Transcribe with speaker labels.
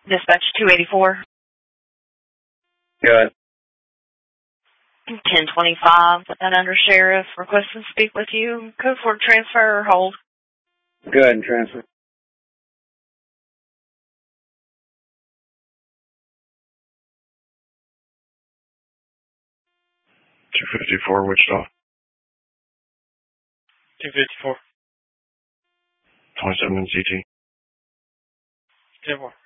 Speaker 1: Dispatch 284.
Speaker 2: Good.
Speaker 1: 1025 with that undersheriff requesting to speak with you. Code for transfer or hold.
Speaker 2: Good, transfer.
Speaker 3: 254 Wichita.
Speaker 4: 254.
Speaker 3: 27 CT.
Speaker 4: 10-4.